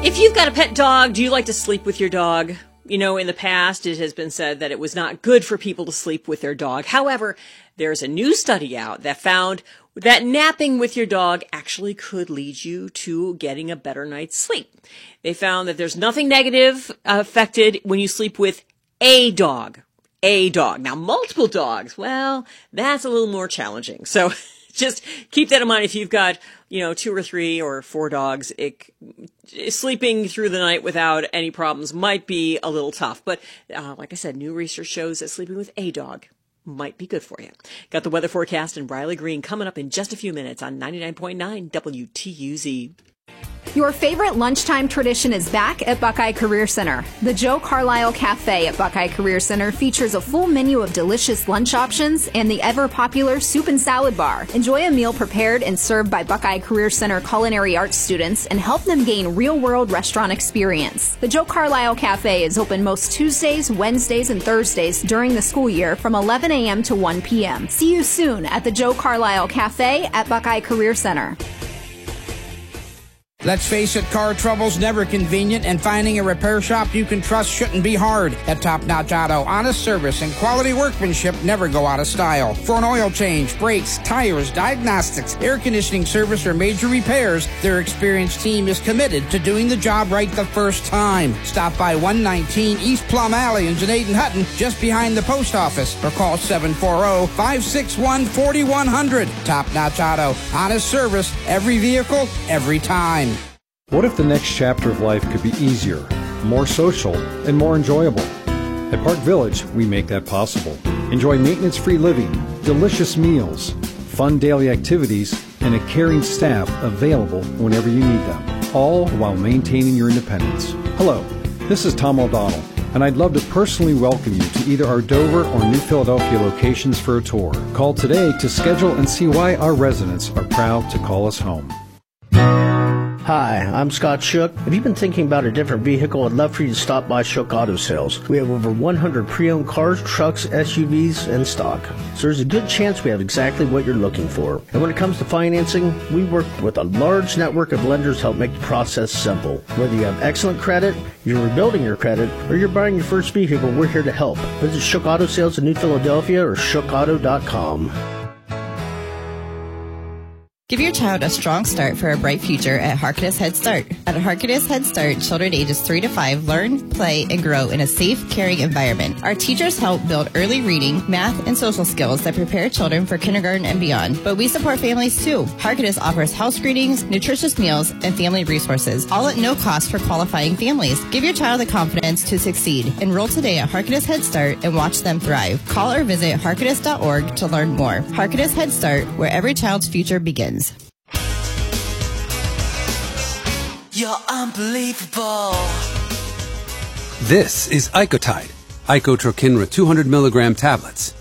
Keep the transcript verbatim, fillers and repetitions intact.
If you've got a pet dog, do you like to sleep with your dog? You know, in the past, it has been said that it was not good for people to sleep with their dog. However, there's a new study out that found that napping with your dog actually could lead you to getting a better night's sleep. They found that there's nothing negative affected when you sleep with a dog. A dog. Now, multiple dogs, well, that's a little more challenging. So just keep that in mind. If you've got, you know, two or three or four dogs, it, sleeping through the night without any problems might be a little tough. But uh, like I said, new research shows that sleeping with a dog might be good for you. Got the weather forecast and Riley Green coming up in just a few minutes on ninety-nine point nine W T U Z. Your favorite lunchtime tradition is back at Buckeye Career Center. The Joe Carlisle Cafe at Buckeye Career Center features a full menu of delicious lunch options and the ever-popular soup and salad bar. Enjoy a meal prepared and served by Buckeye Career Center culinary arts students and help them gain real-world restaurant experience. The Joe Carlisle Cafe is open most Tuesdays, Wednesdays, and Thursdays during the school year from eleven a.m. to one p.m. See you soon at the Joe Carlisle Cafe at Buckeye Career Center. Let's face it, car trouble's never convenient, and finding a repair shop you can trust shouldn't be hard. At Top Notch Auto, honest service and quality workmanship never go out of style. For an oil change, brakes, tires, diagnostics, air conditioning service, or major repairs, their experienced team is committed to doing the job right the first time. Stop by one nineteen East Plum Alley in Dunedin-Hutton, just behind the post office, or call seven four zero, five six one, four one zero zero. Top Notch Auto, honest service, every vehicle, every time. What if the next chapter of life could be easier, more social, and more enjoyable? At Park Village, we make that possible. Enjoy maintenance-free living, delicious meals, fun daily activities, and a caring staff available whenever you need them, all while maintaining your independence. Hello, this is Tom O'Donnell, and I'd love to personally welcome you to either our Dover or New Philadelphia locations for a tour. Call today to schedule and see why our residents are proud to call us home. Hi, I'm Scott Shook. If you've been thinking about a different vehicle, I'd love for you to stop by Shook Auto Sales. We have over one hundred pre-owned cars, trucks, S U Vs in stock. So there's a good chance we have exactly what you're looking for. And when it comes to financing, we work with a large network of lenders to help make the process simple. Whether you have excellent credit, you're rebuilding your credit, or you're buying your first vehicle, we're here to help. Visit Shook Auto Sales in New Philadelphia or shook auto dot com. Give your child a strong start for a bright future at Harkness Head Start. At Harkness Head Start, children ages three to five learn, play, and grow in a safe, caring environment. Our teachers help build early reading, math, and social skills that prepare children for kindergarten and beyond. But we support families too. Harkness offers house greetings, nutritious meals, and family resources, all at no cost for qualifying families. Give your child the confidence to succeed. Enroll today at Harkness Head Start and watch them thrive. Call or visit harkness dot org to learn more. Harkness Head Start, where every child's future begins. You're unbelievable. This is Icotide, Icotrokinra two hundred milligram tablets.